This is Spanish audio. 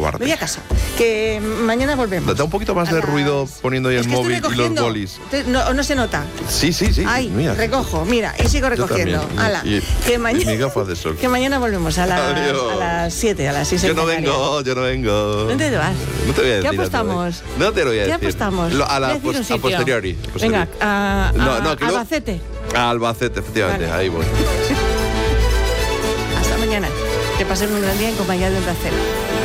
salvarte. Me voy a casa, que mañana volvemos. Da un poquito más de ruido poniendo ahí el móvil y los bolis. No se nota. Sí. Ay, mira. recojo, mira, y sigo recogiendo. Ala, que mañana, mis gafas de sol. Que mañana volvemos a las 7, a las 6. Yo no vengo. ¿Dónde te vas? No te voy a decir. ¿Qué apostamos? No te lo voy a decir. ¿Qué apostamos? A posteriori. Venga, a Albacete. A Albacete, efectivamente, vale. Ahí voy. Hasta mañana. Que pasen un gran día en compañía de Onda Cero.